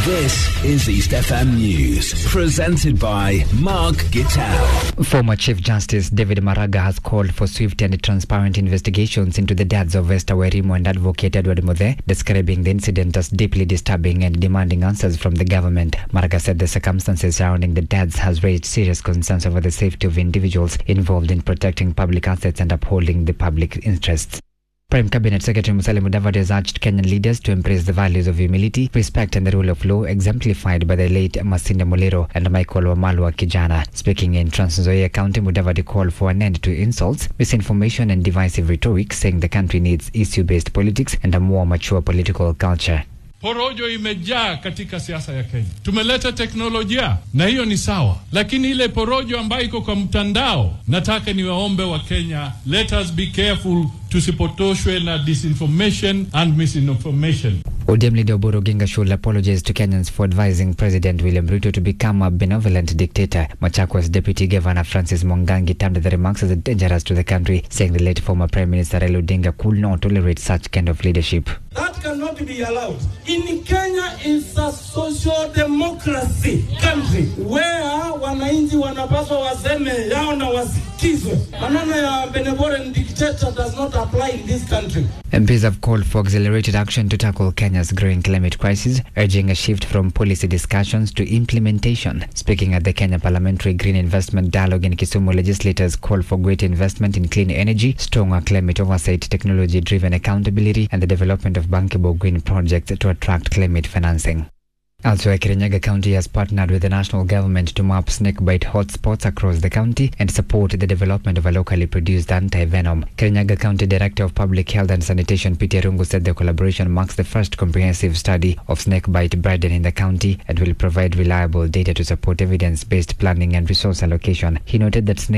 This is East FM News, presented by Mark Gittal. Former Chief Justice David Maraga has called for swift and transparent investigations into the deaths of Esther Wairimu and Advocate Edward Muthe, describing the incident as deeply disturbing and demanding answers from the government. Maraga said the circumstances surrounding the deaths has raised serious concerns over the safety of individuals involved in protecting public assets and upholding the public interests. Prime Cabinet Secretary Musalia Mudavadi has urged Kenyan leaders to embrace the values of humility, respect and the rule of law exemplified by the late Masinde Muliro and Michael Wamalwa Kijana. Speaking in Trans Nzoia County, Mudavadi called for an end to insults, misinformation and divisive rhetoric, saying the country needs issue-based politics and a more mature political culture. Porojo imejaa katika siasa ya Kenya. Tumeleta teknolojia na hiyo ni sawa, lakini ile porojo ambayo iko kwa mtandao, nataka niwaombe wa Kenya, let us be careful tusipotoshwe na disinformation and misinformation. ODM leader Oburu Oginga should apologize to Kenyans for advising President William Ruto to become a benevolent dictator. Machakos Deputy Governor Francis Mwangangi termed the remarks as dangerous to the country, saying the late former Prime Minister Raila Odinga could not tolerate such kind of leadership. That cannot be allowed. In Kenya is a social democracy country where wananchi wanapaswa waseme yao na wasikizwe. Maneno ya benevolent dictator does not apply in this country. MPs have called for accelerated action to tackle Kenya's growing climate crisis, urging a shift from policy discussions to implementation. Speaking at the Kenya Parliamentary Green Investment Dialogue in Kisumu, legislators called for greater investment in clean energy, stronger climate oversight, technology-driven accountability, and the development of bankable green projects to attract climate financing. Elsewhere, Kirinyaga County has partnered with the national government to map snakebite hotspots across the county and support the development of a locally produced anti-venom. Kirinyaga County Director of Public Health and Sanitation Peter Rungu said the collaboration marks the first comprehensive study of snakebite burden in the county and will provide reliable data to support evidence-based planning and resource allocation. He noted that snake